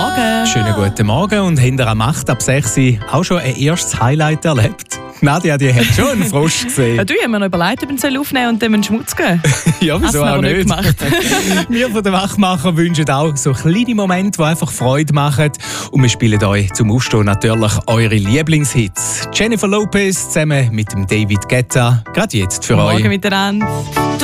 Morgen. Schönen guten Morgen und hinter am 8 ab 6 auch schon ein erstes Highlight erlebt. Nadia, die hat schon einen Frosch gesehen. Ja, du, ich habe mir noch überlegt, ob ich ihn aufnehmen und dem einen Schmutz geben. Ja, wieso auch nicht? Wir von den Wachmacher wünschen auch so kleine Momente, die einfach Freude machen. Und wir spielen euch zum Aufstehen natürlich eure Lieblingshits. Jennifer Lopez zusammen mit dem David Guetta. Gerade jetzt für euch. Morgen miteinander.